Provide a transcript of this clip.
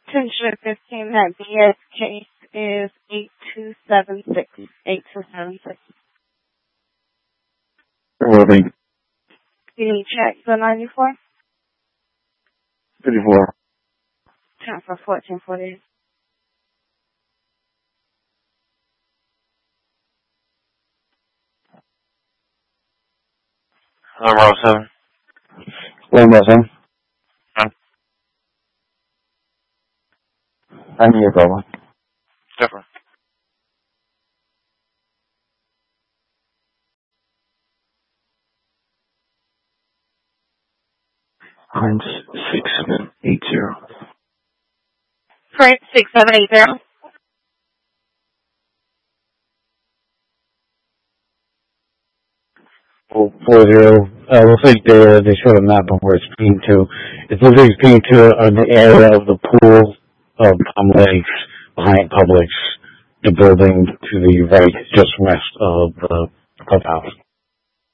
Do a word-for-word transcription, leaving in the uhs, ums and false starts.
Attention fifteen, that B S case is eight two seven six. eight two seven six. Moving. You need check the ninety-four? fifty-four. Time for fourteen forty. Number oh seven. Number seven. Huh? I need your problem. Different. Prince six seven eight zero. Print six seven eight zero. Four zero. Uh, looks like they uh, they showed a map of where it's being to. It looks like it's being to uh, the area of the pool of Palm Lakes behind Publix, the building to the right, just west of the clubhouse.